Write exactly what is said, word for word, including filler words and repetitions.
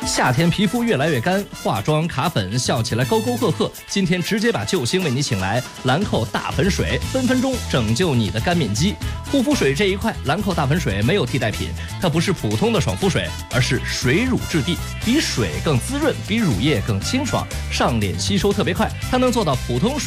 夏天皮肤越来越干，化妆卡粉，笑起来沟沟壑壑。今天直接把救星为你请来，兰蔻大粉水，分分钟拯救你的干面肌。护肤水这一块，兰蔻大粉水没有替代品，它不是普通的爽肤水，而是水乳质地，比水更滋润，比乳液更清爽，上脸吸收特别快，它能做到普通水